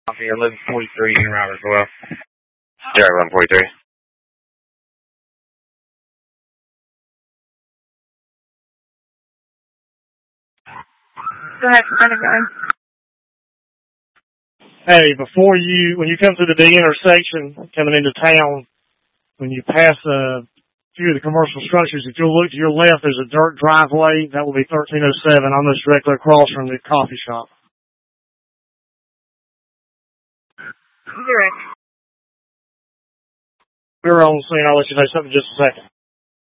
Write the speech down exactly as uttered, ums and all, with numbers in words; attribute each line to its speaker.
Speaker 1: Copy, eleven forty-three en route as well.
Speaker 2: Yeah, eleven forty-three.
Speaker 3: Go ahead, front of going.
Speaker 4: Hey, before you, when you come to the D intersection coming into town, when you pass a few of the commercial structures, if you'll look to your left, there's a dirt driveway. That will be thirteen oh seven, almost directly across from the coffee shop.
Speaker 3: Direct.
Speaker 4: We're on scene. I'll let you know something in just a second.